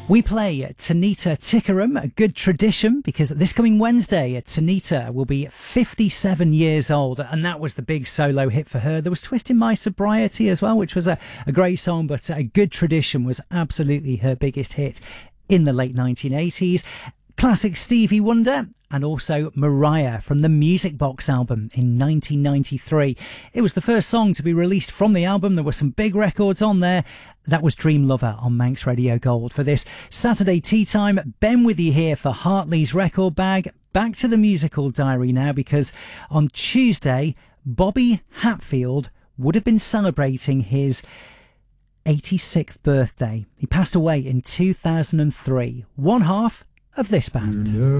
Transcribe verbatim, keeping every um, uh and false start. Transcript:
We play Tanita Tikaram, a good tradition, because this coming Wednesday, Tanita will be fifty-seven years old, and that was the big solo hit for her. There was Twist in My Sobriety as well, which was a, a great song, but a good tradition was absolutely her biggest hit in the late nineteen eighties. Classic Stevie Wonder, and also Mariah from the Music Box album in nineteen ninety-three. It was the first song to be released from the album. There were some big records on there. That was Dream Lover on Manx Radio Gold for this Saturday tea time. Ben with you here for Hartley's Record Bag. Back to the musical diary now, because on Tuesday, Bobby Hatfield would have been celebrating his eighty-sixth birthday. He passed away in two thousand three. One half of this band.